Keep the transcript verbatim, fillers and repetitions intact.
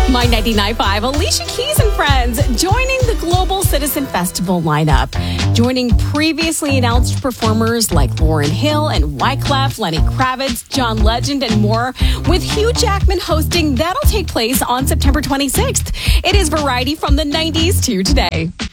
My ninety-nine point five, Alicia Keys and friends joining the Global Citizen Festival lineup. Joining previously announced performers like Lauryn Hill and Wyclef, Lenny Kravitz, John Legend, and more, with Hugh Jackman hosting. That'll take place on September twenty-sixth. It is Variety from the nineties to today.